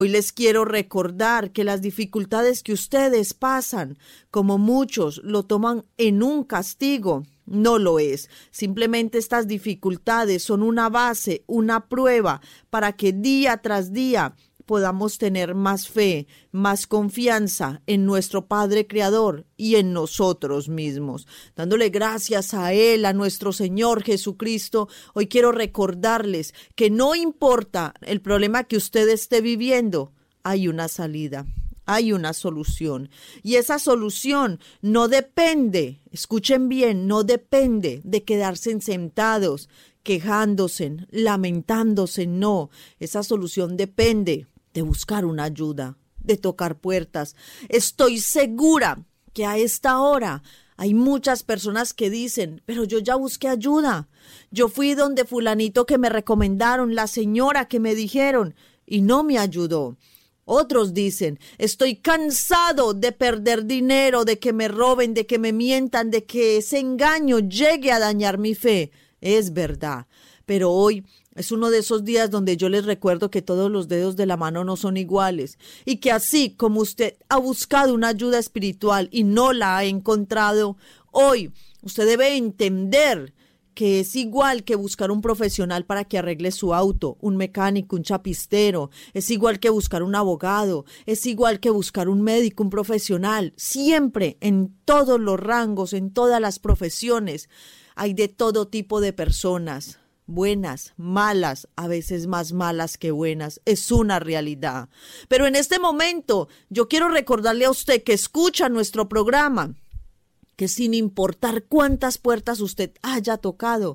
Hoy les quiero recordar que las dificultades que ustedes pasan, como muchos lo toman en un castigo, no lo es. Simplemente estas dificultades son una base, una prueba para que día tras día podamos tener más fe, más confianza en nuestro Padre Creador y en nosotros mismos. Dándole gracias a Él, a nuestro Señor Jesucristo, hoy quiero recordarles que no importa el problema que usted esté viviendo, hay una salida. Hay una solución y esa solución no depende, escuchen bien, no depende de quedarse sentados, quejándose, lamentándose, no. Esa solución depende de buscar una ayuda, de tocar puertas. Estoy segura que a esta hora hay muchas personas que dicen, pero yo ya busqué ayuda. Yo fui donde fulanito que me recomendaron, la señora que me dijeron y no me ayudó. Otros dicen, estoy cansado de perder dinero, de que me roben, de que me mientan, de que ese engaño llegue a dañar mi fe. Es verdad, pero hoy es uno de esos días donde yo les recuerdo que todos los dedos de la mano no son iguales y que así como usted ha buscado una ayuda espiritual y no la ha encontrado, hoy usted debe entender que es igual que buscar un profesional para que arregle su auto, un mecánico, un chapistero, es igual que buscar un abogado, es igual que buscar un médico, un profesional. Siempre, en todos los rangos, en todas las profesiones, hay de todo tipo de personas, buenas, malas, a veces más malas que buenas, es una realidad. Pero en este momento, yo quiero recordarle a usted que escucha nuestro programa, que sin importar cuántas puertas usted haya tocado,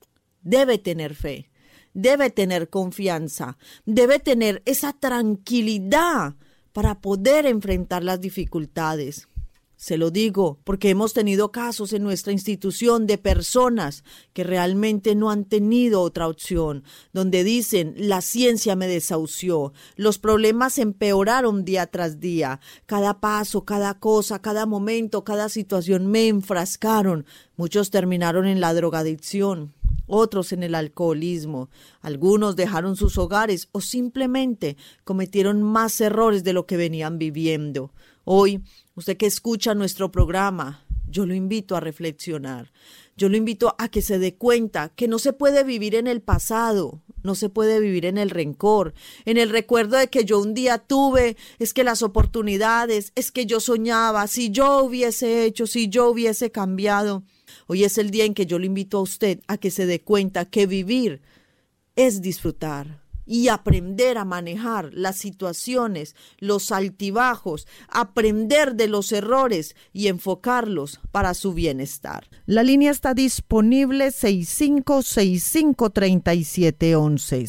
debe tener fe, debe tener confianza, debe tener esa tranquilidad para poder enfrentar las dificultades. Se lo digo porque hemos tenido casos en nuestra institución de personas que realmente no han tenido otra opción, donde dicen, la ciencia me desahució, los problemas empeoraron día tras día, cada paso, cada cosa, cada momento, cada situación me enfrascaron. Muchos terminaron en la drogadicción, otros en el alcoholismo, algunos dejaron sus hogares o simplemente cometieron más errores de lo que venían viviendo. Hoy, usted que escucha nuestro programa, yo lo invito a reflexionar. Yo lo invito a que se dé cuenta que no se puede vivir en el pasado, no se puede vivir en el rencor, en el recuerdo de que yo un día tuve, es que las oportunidades, es que yo soñaba, si yo hubiese hecho, si yo hubiese cambiado. Hoy es el día en que yo lo invito a usted a que se dé cuenta que vivir es disfrutar y aprender a manejar las situaciones, los altibajos, aprender de los errores y enfocarlos para su bienestar. La línea está disponible 6565-3711,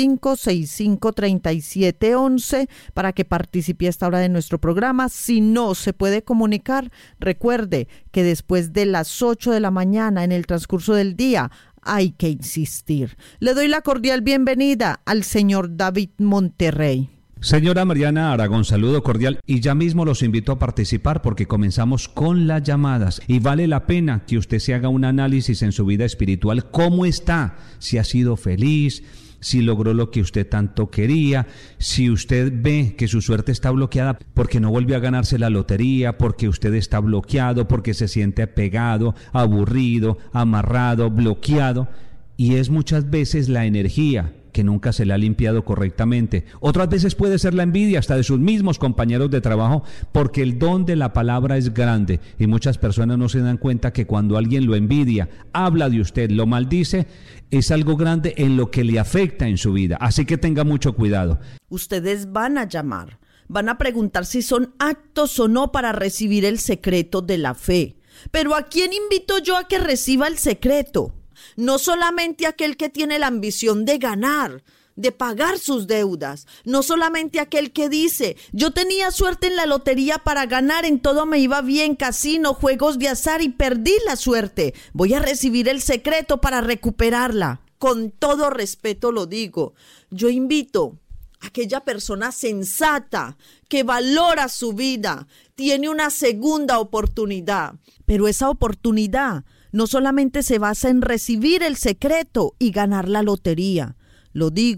6565-3711 para que participe a esta hora de nuestro programa. Si no se puede comunicar, recuerde que después de las 8 de la mañana en el transcurso del día hay que insistir. Le doy la cordial bienvenida al señor David Monterrey. Señora Mariana Aragón, saludo cordial y ya mismo los invito a participar porque comenzamos con las llamadas y vale la pena que usted se haga un análisis en su vida espiritual, cómo está, si ha sido feliz, si logró lo que usted tanto quería, si usted ve que su suerte está bloqueada porque no vuelve a ganarse la lotería, porque usted está bloqueado, porque se siente apegado, aburrido, amarrado, bloqueado, y es muchas veces la energía que nunca se le ha limpiado correctamente. Otras veces puede ser la envidia hasta de sus mismos compañeros de trabajo, porque el don de la palabra es grande y muchas personas no se dan cuenta que cuando alguien lo envidia, habla de usted, lo maldice, es algo grande en lo que le afecta en su vida. Así que tenga mucho cuidado. Ustedes van a llamar, van a preguntar si son aptos o no para recibir el secreto de la fe. Pero ¿a quién invito yo a que reciba el secreto? No solamente aquel que tiene la ambición de ganar, de pagar sus deudas, no solamente aquel que dice, yo tenía suerte en la lotería para ganar, en todo me iba bien, casino, juegos de azar y perdí la suerte, voy a recibir el secreto para recuperarla. Con todo respeto lo digo, yo invito a aquella persona sensata que valora su vida, tiene una segunda oportunidad, pero esa oportunidad no solamente se basa en recibir el secreto y ganar la lotería. Lo digo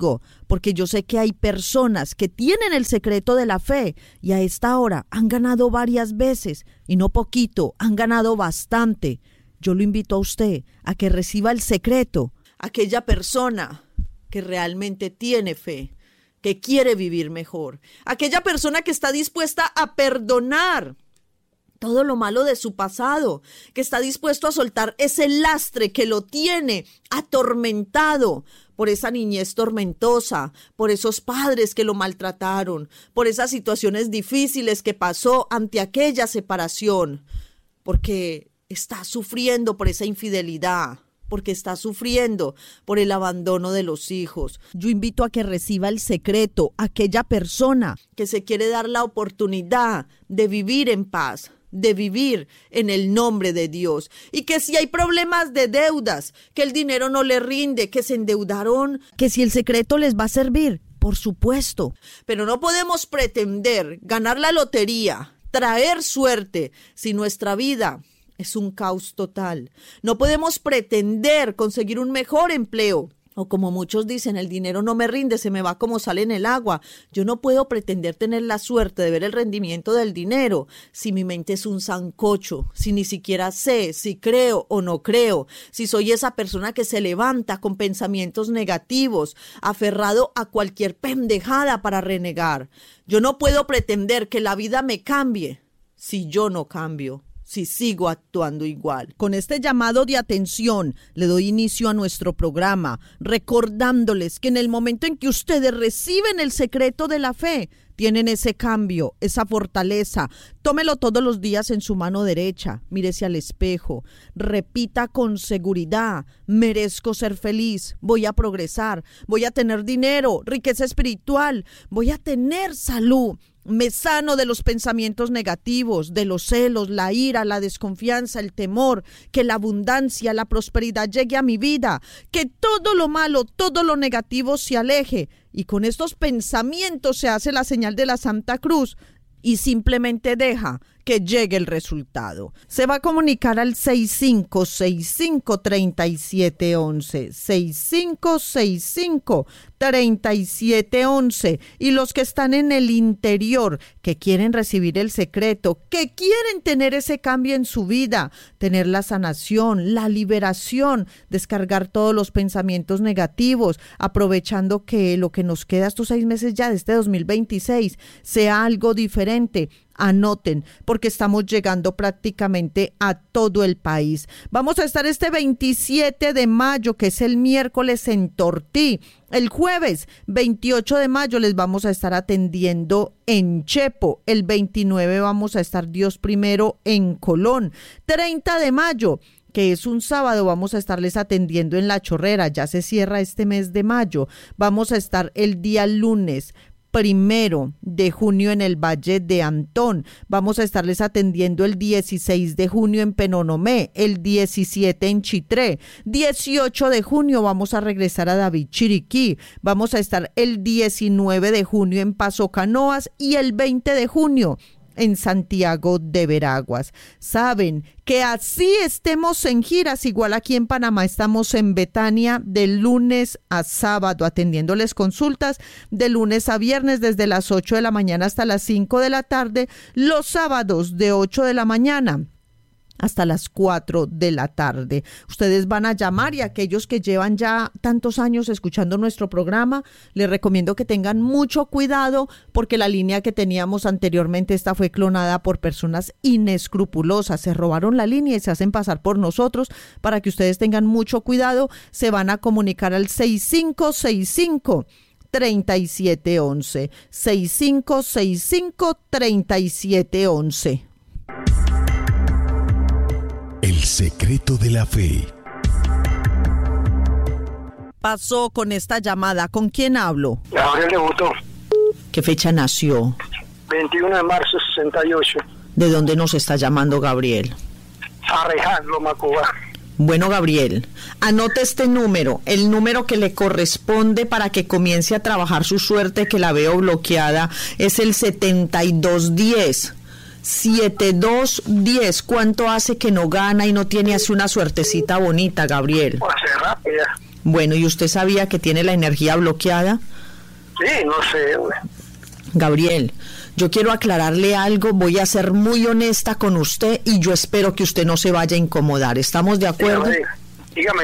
porque yo sé que hay personas que tienen el secreto de la fe y a esta hora han ganado varias veces y no poquito, han ganado bastante. Yo lo invito a usted a que reciba el secreto, aquella persona que realmente tiene fe, que quiere vivir mejor, aquella persona que está dispuesta a perdonar todo lo malo de su pasado, que está dispuesto a soltar ese lastre que lo tiene atormentado por esa niñez tormentosa, por esos padres que lo maltrataron, por esas situaciones difíciles que pasó ante aquella separación, porque está sufriendo por esa infidelidad, porque está sufriendo por el abandono de los hijos. Yo invito a que reciba el secreto, aquella persona que se quiere dar la oportunidad de vivir en paz, de vivir en el nombre de Dios, y que si hay problemas de deudas, que el dinero no le rinde, que se endeudaron, que si el secreto les va a servir, por supuesto, pero no podemos pretender ganar la lotería, traer suerte, si nuestra vida es un caos total. No podemos pretender conseguir un mejor empleo. O como muchos dicen, el dinero no me rinde, se me va como sale en el agua. Yo no puedo pretender tener la suerte de ver el rendimiento del dinero si mi mente es un sancocho, si ni siquiera sé si creo o no creo, si soy esa persona que se levanta con pensamientos negativos, aferrado a cualquier pendejada para renegar. Yo no puedo pretender que la vida me cambie si yo no cambio, si sigo actuando igual. Con este llamado de atención le doy inicio a nuestro programa, recordándoles que en el momento en que ustedes reciben el secreto de la fe, tienen ese cambio, esa fortaleza. Tómelo todos los días en su mano derecha, mírese al espejo, repita con seguridad: merezco ser feliz, voy a progresar, voy a tener dinero, riqueza espiritual, voy a tener salud. Me sano de los pensamientos negativos, de los celos, la ira, la desconfianza, el temor, que la abundancia, la prosperidad llegue a mi vida, que todo lo malo, todo lo negativo se aleje. Y con estos pensamientos se hace la señal de la Santa Cruz y simplemente deja que llegue el resultado. Se va a comunicar al 6565-3711, 6565-3711, y los que están en el interior, que quieren recibir el secreto, que quieren tener ese cambio en su vida, tener la sanación, la liberación, descargar todos los pensamientos negativos, aprovechando que lo que nos queda estos 6 meses ya de este 2026 sea algo diferente. Anoten, porque estamos llegando prácticamente a todo el país. Vamos a estar este 27 de mayo, que es el miércoles, en Tortí. El jueves 28 de mayo les vamos a estar atendiendo en Chepo. El 29 vamos a estar, Dios primero, en Colón. 30 de mayo, que es un sábado, vamos a estarles atendiendo en La Chorrera. Ya se cierra este mes de mayo. Vamos a estar el día lunes 1 de junio en el Valle de Antón. Vamos a estarles atendiendo el 16 de junio en Penonomé, el 17 en Chitré. 18 de junio vamos a regresar a David Chiriquí. Vamos a estar el 19 de junio en Paso Canoas y el 20 de junio en Santiago de Veraguas. Saben que así estemos en giras, igual aquí en Panamá estamos en Betania de lunes a sábado atendiéndoles consultas, de lunes a viernes desde las 8 de la mañana hasta las 5 de la tarde, los sábados de 8 de la mañana hasta las 4 de la tarde. Ustedes van a llamar, y aquellos que llevan ya tantos años escuchando nuestro programa, les recomiendo que tengan mucho cuidado, porque la línea que teníamos anteriormente, esta fue clonada por personas inescrupulosas. Se robaron la línea y se hacen pasar por nosotros. Para que ustedes tengan mucho cuidado, se van a comunicar al 6565-3711, 6565-3711. El secreto de la fe. Pasó con esta llamada. ¿Con quién hablo? Gabriel de Botón. ¿Qué fecha nació? 21 de marzo 68. ¿De dónde nos está llamando, Gabriel? Arreján, Loma Cuba. Bueno, Gabriel, anote este número, el número que le corresponde para que comience a trabajar su suerte, que la veo bloqueada, es el 7210. 7210. ¿Cuánto hace que no gana y no tiene así una suertecita bonita, Gabriel? Hace rápida. Bueno, ¿y usted sabía que tiene la energía bloqueada? Sí, no sé, güey. Gabriel, yo quiero aclararle algo, voy a ser muy honesta con usted y yo espero que usted no se vaya a incomodar. ¿Estamos de acuerdo? Dígame.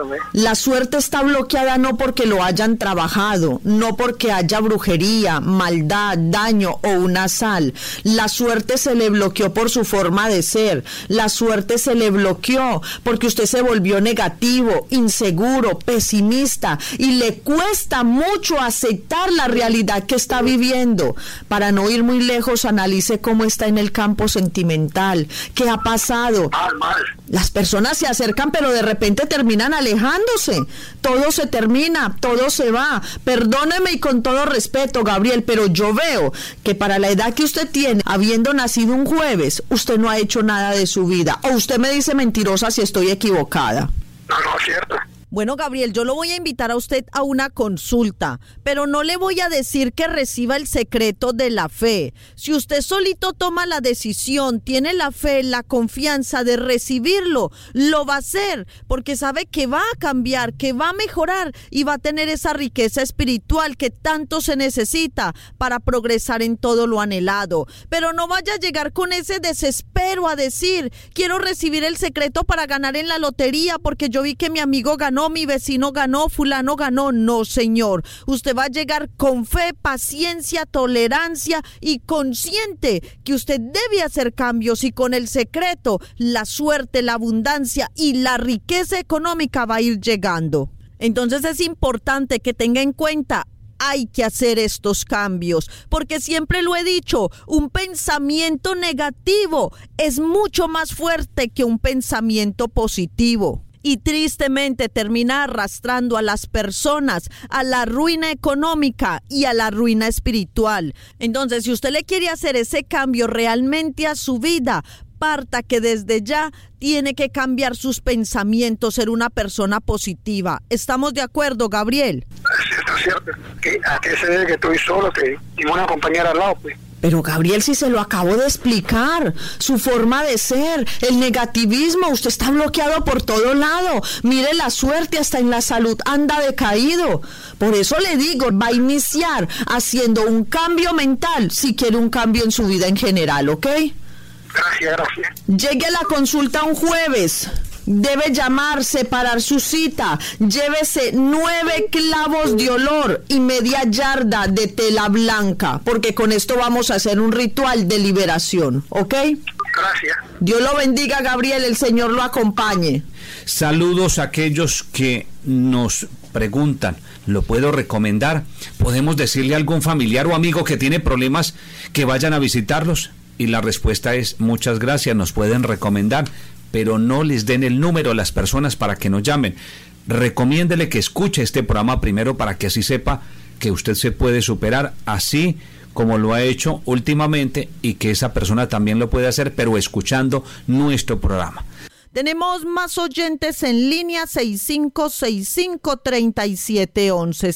La suerte está bloqueada no porque lo hayan trabajado, no porque haya brujería, maldad, daño o una sal. La suerte se le bloqueó por su forma de ser. La suerte se le bloqueó porque usted se volvió negativo, inseguro, pesimista y le cuesta mucho aceptar la realidad que está viviendo. Para no ir muy lejos, analice cómo está en el campo sentimental. ¿Qué ha pasado? Mal. Las personas se acercan, pero de repente terminan alejándose. Todo se termina, todo se va. Perdóneme y con todo respeto, Gabriel, pero yo veo que para la edad que usted tiene, habiendo nacido un jueves, usted no ha hecho nada de su vida. O usted me dice mentirosa si estoy equivocada. No, es cierto. Bueno, Gabriel, yo lo voy a invitar a usted a una consulta, pero no le voy a decir que reciba el secreto de la fe. Si usted solito toma la decisión, tiene la fe, la confianza de recibirlo, lo va a hacer, porque sabe que va a cambiar, que va a mejorar y va a tener esa riqueza espiritual que tanto se necesita para progresar en todo lo anhelado. Pero no vaya a llegar con ese desespero a decir, quiero recibir el secreto para ganar en la lotería porque yo vi que mi amigo ganó, mi vecino ganó, fulano ganó. No, señor. Usted va a llegar con fe, paciencia, tolerancia y consciente que usted debe hacer cambios y con el secreto, la suerte, la abundancia y la riqueza económica va a ir llegando. Entonces es importante que tenga en cuenta, hay que hacer estos cambios, porque siempre lo he dicho, un pensamiento negativo es mucho más fuerte que un pensamiento positivo. Y tristemente termina arrastrando a las personas a la ruina económica y a la ruina espiritual. Entonces, si usted le quiere hacer ese cambio realmente a su vida, parta que desde ya tiene que cambiar sus pensamientos, ser una persona positiva. ¿Estamos de acuerdo, Gabriel? Es cierto. ¿A qué se debe que estoy solo? Que tengo una compañera al lado, pues. Pero Gabriel, si se lo acabo de explicar, su forma de ser, el negativismo, usted está bloqueado por todo lado. Mire la suerte, hasta en la salud anda decaído. Por eso le digo, va a iniciar haciendo un cambio mental si quiere un cambio en su vida en general, ¿ok? Gracias. Llegue a la consulta un jueves. Debe llamar, separar su cita. Llévese 9 clavos de olor y media yarda de tela blanca, porque con esto vamos a hacer un ritual de liberación, ¿ok? Gracias. Dios lo bendiga, Gabriel, el Señor lo acompañe. Saludos a aquellos que nos preguntan, ¿lo puedo recomendar? ¿Podemos decirle a algún familiar o amigo que tiene problemas que vayan a visitarlos? Y la respuesta es, muchas gracias, nos pueden recomendar, pero no les den el número a las personas para que nos llamen. Recomiéndele que escuche este programa primero para que así sepa que usted se puede superar así como lo ha hecho últimamente y que esa persona también lo puede hacer, pero escuchando nuestro programa. Tenemos más oyentes en línea, 6565-3711,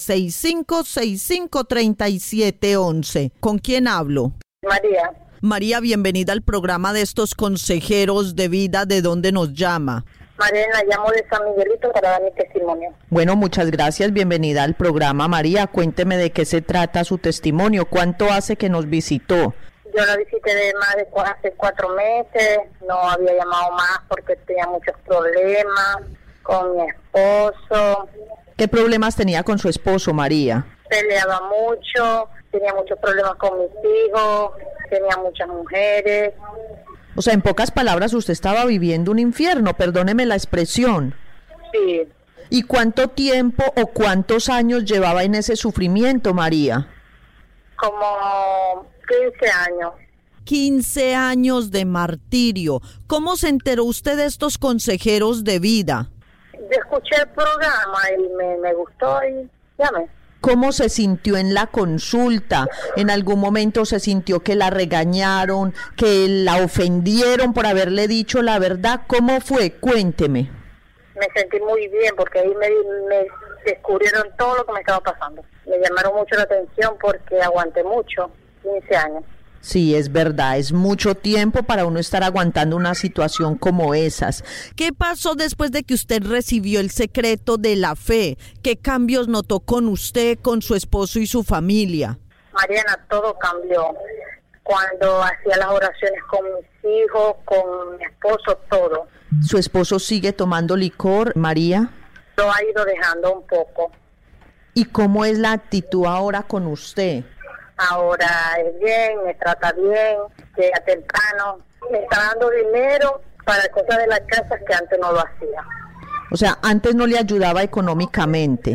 6565-3711. ¿Con quién hablo? María. María, bienvenida al programa de estos consejeros de vida. ¿De dónde nos llama? Mariana, llamo de San Miguelito para dar mi testimonio. Bueno, muchas gracias. Bienvenida al programa, María. Cuénteme de qué se trata su testimonio. ¿Cuánto hace que nos visitó? Yo la visité hace 4 meses. No había llamado más porque tenía muchos problemas con mi esposo. ¿Qué problemas tenía con su esposo, María? Peleaba mucho, tenía muchos problemas con mis hijos, tenía muchas mujeres. O sea, en pocas palabras, usted estaba viviendo un infierno, perdóneme la expresión. Sí. ¿Y cuánto tiempo o cuántos años llevaba en ese sufrimiento, María? Como 15 años. 15 años de martirio. ¿Cómo se enteró usted de estos consejeros de vida? Escuché el programa y me gustó y llamé. ¿Cómo se sintió en la consulta? ¿En algún momento se sintió que la regañaron, que la ofendieron por haberle dicho la verdad? ¿Cómo fue? Cuénteme. Me sentí muy bien porque ahí me descubrieron todo lo que me estaba pasando. Me llamaron mucho la atención porque aguanté mucho, 15 años. Sí, es verdad, es mucho tiempo para uno estar aguantando una situación como esas. ¿Qué pasó después de que usted recibió el secreto de la fe? ¿Qué cambios notó con usted, con su esposo y su familia? Mariana, todo cambió. Cuando hacía las oraciones con mis hijos, con mi esposo, todo. ¿Su esposo sigue tomando licor, María? Lo ha ido dejando un poco. ¿Y cómo es la actitud ahora con usted? Ahora es bien, me trata bien, llega temprano, me está dando dinero para cosas de la casa que antes no lo hacía. O sea, antes no le ayudaba económicamente.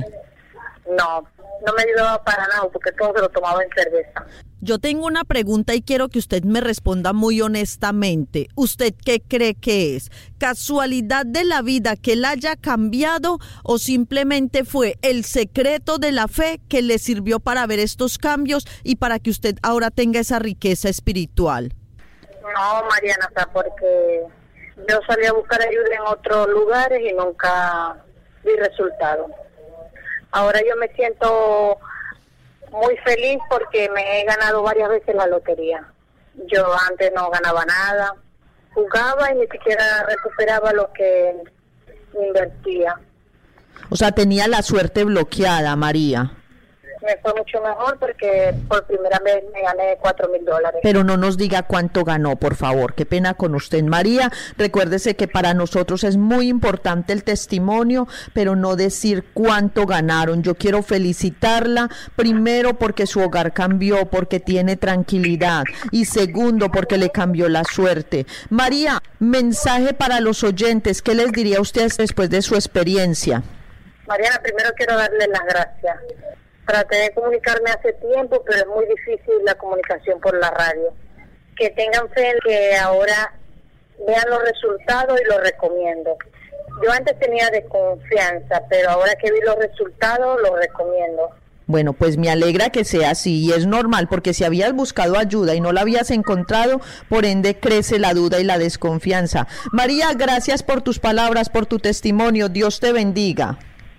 No me ayudaba para nada porque todo se lo tomaba en cerveza. Yo tengo una pregunta y quiero que usted me responda muy honestamente. ¿Usted qué cree que es? ¿Casualidad de la vida que él haya cambiado o simplemente fue el secreto de la fe que le sirvió para ver estos cambios y para que usted ahora tenga esa riqueza espiritual? No, Mariana, porque yo salí a buscar ayuda en otros lugares y nunca vi resultados. Ahora yo me siento muy feliz porque me he ganado varias veces la lotería. Yo antes no ganaba nada, jugaba y ni siquiera recuperaba lo que invertía. O sea, tenía la suerte bloqueada, María. Me fue mucho mejor porque por primera vez me gané $4,000. Pero no nos diga cuánto ganó, por favor. Qué pena con usted, María. Recuérdese que para nosotros es muy importante el testimonio, pero no decir cuánto ganaron. Yo quiero felicitarla, primero porque su hogar cambió, porque tiene tranquilidad, y segundo porque le cambió la suerte. María, mensaje para los oyentes. ¿Qué les diría usted después de su experiencia? Mariana, primero quiero darle las gracias. Traté de comunicarme hace tiempo, pero es muy difícil la comunicación por la radio. Que tengan fe en que ahora vean los resultados y los recomiendo. Yo antes tenía desconfianza, pero ahora que vi los resultados, los recomiendo. Bueno, pues me alegra que sea así y es normal porque si habías buscado ayuda y no la habías encontrado, por ende crece la duda y la desconfianza. María, gracias por tus palabras, por tu testimonio. Dios te bendiga.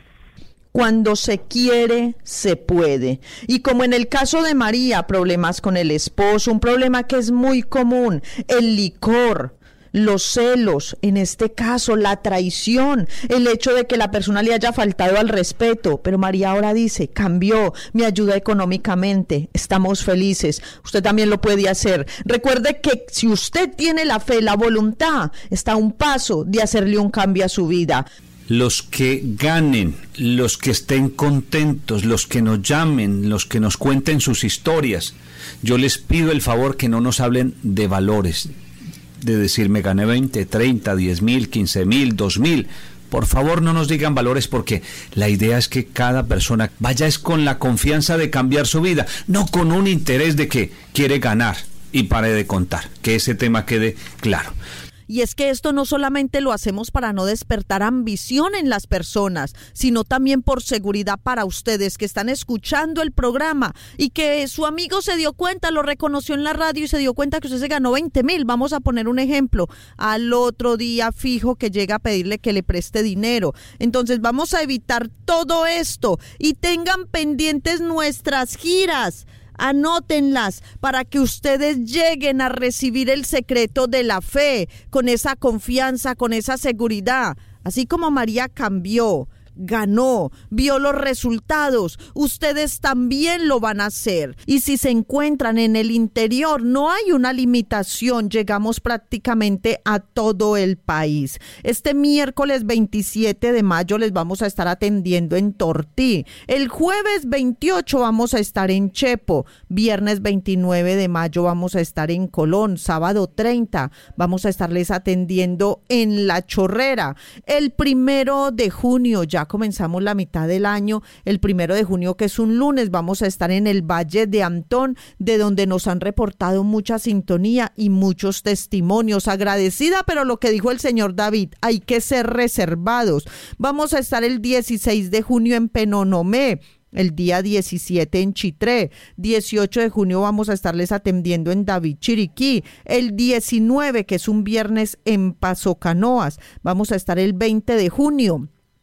Cuando se quiere, se puede. Y como en el caso de María, problemas con el esposo, un problema que es muy común, el licor, los celos, en este caso la traición, el hecho de que la persona le haya faltado al respeto. Pero María ahora dice, cambió, me ayuda económicamente, estamos felices. Usted también lo puede hacer. Recuerde que si usted tiene la fe, la voluntad, está a un paso de hacerle un cambio a su vida. Los que ganen, los que estén contentos, los que nos llamen, los que nos cuenten sus historias, yo les pido el favor que no nos hablen de valores, de decir me gané 20, 30, 10,000, 15,000, 2,000. Por favor no nos digan valores porque la idea es que cada persona vaya es con la confianza de cambiar su vida, no con un interés de que quiere ganar y pare de contar, que ese tema quede claro. Y es que esto no solamente lo hacemos para no despertar ambición en las personas, sino también por seguridad para ustedes que están escuchando el programa y que su amigo se dio cuenta, lo reconoció en la radio y se dio cuenta que usted se ganó 20,000. Vamos a poner un ejemplo. Al otro día fijo que llega a pedirle que le preste dinero. Entonces vamos a evitar todo esto y tengan pendientes nuestras giras. Anótenlas para que ustedes lleguen a recibir el secreto de la fe con esa confianza, con esa seguridad. Así como María cambió, ganó, vio los resultados, ustedes también lo van a hacer. Y si se encuentran en el interior, no hay una limitación, llegamos prácticamente a todo el país. Este miércoles 27 de mayo les vamos a estar atendiendo en Tortí. El jueves 28 vamos a estar en Chepo. Viernes 29 de mayo vamos a estar en Colón. Sábado 30 vamos a estarles atendiendo en La Chorrera. El 1 de junio ya comenzamos la mitad del año. El 1 de junio, que es un lunes, vamos a estar en el Valle de Antón, de donde nos han reportado mucha sintonía y muchos testimonios. Agradecida, pero lo que dijo el señor David, hay que ser reservados. Vamos a estar el 16 de junio en Penonomé, el día 17 en Chitré, 18 de junio vamos a estarles atendiendo en David Chiriquí, el 19, que es un viernes, en Paso Canoas, vamos a estar el 20 de junio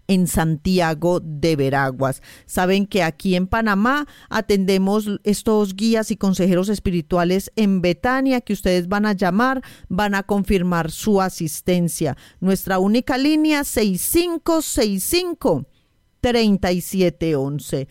en Santiago de Veraguas. Saben que aquí en Panamá atendemos estos guías y consejeros espirituales en Betania, que ustedes van a llamar, van a confirmar su asistencia. Nuestra única línea 6565-3711.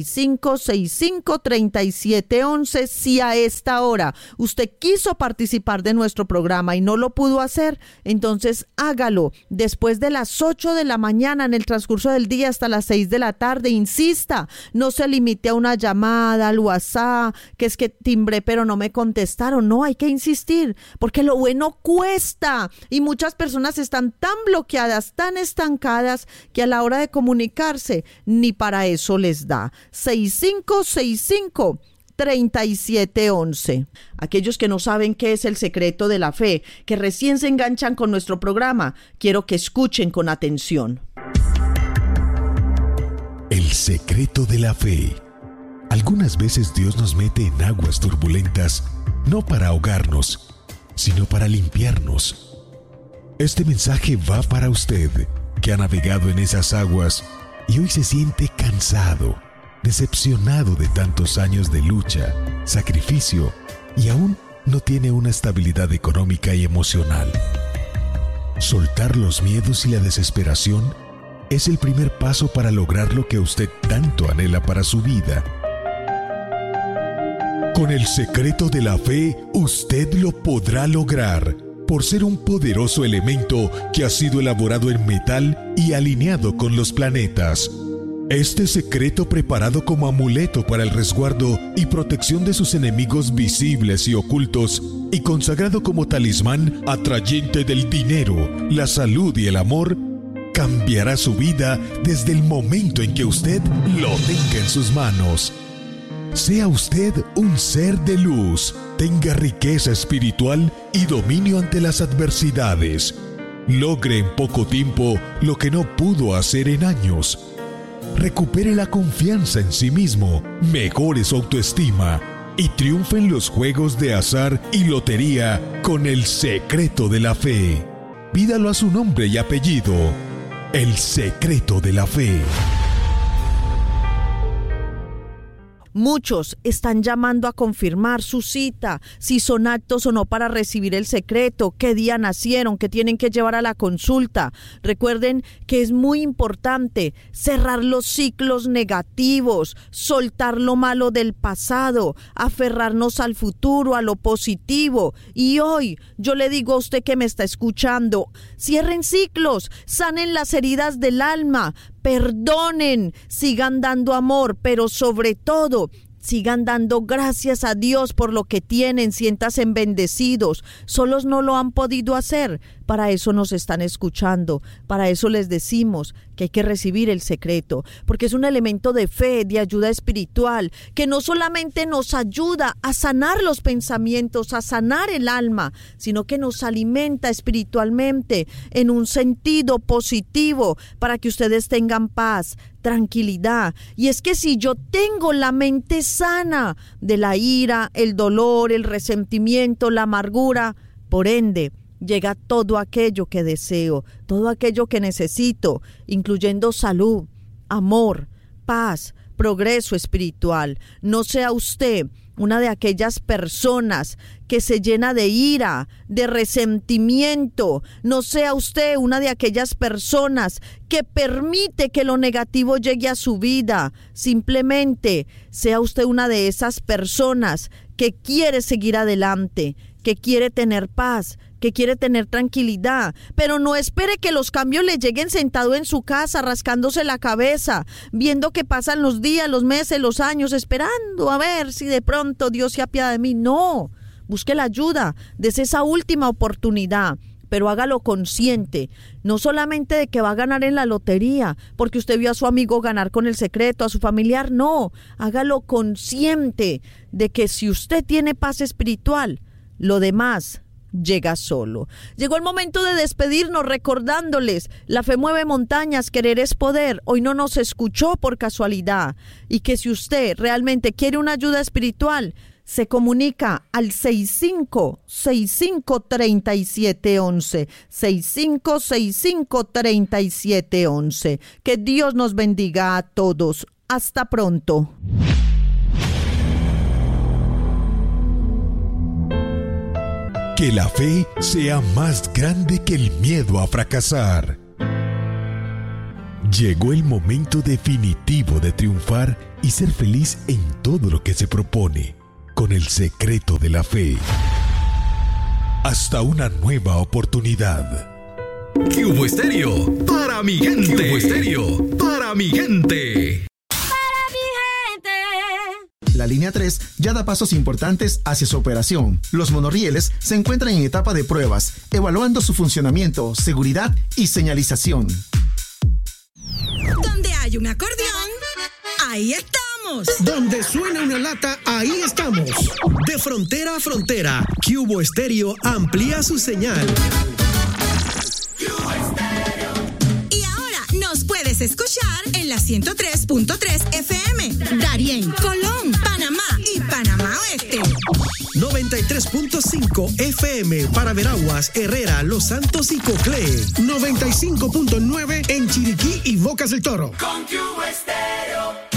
6565-3711. Si a esta hora usted quiso participar de nuestro programa y no lo pudo hacer, entonces hágalo después de las 8 de la mañana, en el transcurso del día hasta las 6 de la tarde. Insista, no se limite a una llamada al WhatsApp, que es que timbré pero no me contestaron. No, hay que insistir, porque lo bueno cuesta y muchas personas están tan bloqueadas, tan estancadas, que a la hora de comunicar ni para eso les da. 6565-3711. Aquellos que no saben qué es el secreto de la fe, que recién se enganchan con nuestro programa, quiero que escuchen con atención. El secreto de la fe. Algunas veces Dios nos mete en aguas turbulentas, no para ahogarnos, sino para limpiarnos. Este mensaje va para usted, que ha navegado en esas aguas y hoy se siente cansado, decepcionado de tantos años de lucha, sacrificio, y aún no tiene una estabilidad económica y emocional. Soltar los miedos y la desesperación es el primer paso para lograr lo que usted tanto anhela para su vida. Con el secreto de la fe, usted lo podrá lograr, por ser un poderoso elemento que ha sido elaborado en metal y alineado con los planetas. Este secreto, preparado como amuleto para el resguardo y protección de sus enemigos visibles y ocultos, y consagrado como talismán atrayente del dinero, la salud y el amor, cambiará su vida desde el momento en que usted lo tenga en sus manos. Sea usted un ser de luz, tenga riqueza espiritual y dominio ante las adversidades. Logre en poco tiempo lo que no pudo hacer en años. Recupere la confianza en sí mismo, mejore su autoestima y triunfe en los juegos de azar y lotería con el secreto de la fe. Pídalo a su nombre y apellido. El secreto de la fe. Muchos están llamando a confirmar su cita, si son aptos o no para recibir el secreto, qué día nacieron, qué tienen que llevar a la consulta. Recuerden que es muy importante cerrar los ciclos negativos, soltar lo malo del pasado, aferrarnos al futuro, a lo positivo. Y hoy yo le digo a usted que me está escuchando, cierren ciclos, sanen las heridas del alma, perdonen, sigan dando amor, pero sobre todo, sigan dando gracias a Dios por lo que tienen, siéntanse bendecidos. Solos no lo han podido hacer, para eso nos están escuchando, para eso les decimos que hay que recibir el secreto, porque es un elemento de fe, de ayuda espiritual, que no solamente nos ayuda a sanar los pensamientos, a sanar el alma, sino que nos alimenta espiritualmente en un sentido positivo para que ustedes tengan paz, tranquilidad. Y es que si yo tengo la mente sana de la ira, el dolor, el resentimiento, la amargura, por ende, llega todo aquello que deseo, todo aquello que necesito, incluyendo salud, amor, paz, progreso espiritual. No sea usted una de aquellas personas que se llena de ira, de resentimiento. No sea usted una de aquellas personas que permite que lo negativo llegue a su vida. Simplemente sea usted una de esas personas que quiere seguir adelante, que quiere tener paz, que quiere tener tranquilidad, pero no espere que los cambios le lleguen sentado en su casa, rascándose la cabeza, viendo que pasan los días, los meses, los años, esperando a ver si de pronto Dios se apiada de mí. No, busque la ayuda, dese esa última oportunidad, pero hágalo consciente, no solamente de que va a ganar en la lotería, porque usted vio a su amigo ganar con el secreto, a su familiar, no, hágalo consciente de que si usted tiene paz espiritual, lo demás llega solo. Llegó el momento de despedirnos recordándoles, la fe mueve montañas, querer es poder. Hoy no nos escuchó por casualidad, y que si usted realmente quiere una ayuda espiritual, se comunica al 6565-3711, 6565-3711. Que Dios nos bendiga a todos. Hasta pronto. Que la fe sea más grande que el miedo a fracasar. Llegó el momento definitivo de triunfar y ser feliz en todo lo que se propone, con el secreto de la fe. Hasta una nueva oportunidad. Cubo Estéreo, para mi gente. Cubo Estéreo, para mi gente. La línea 3 ya da pasos importantes hacia su operación. Los monorrieles se encuentran en etapa de pruebas, evaluando su funcionamiento, seguridad y señalización. Donde hay un acordeón, ahí estamos. Donde suena una lata, ahí estamos. De frontera a frontera, Cubo Estéreo amplía su señal. Y ahora nos puedes escuchar en la 103.3 FM, Darién, Colón, Panamá y Panamá Oeste. 93.5 FM para Veraguas, Herrera, Los Santos y Coclé. 95.9 en Chiriquí y Bocas del Toro. Con Cubo Estéreo.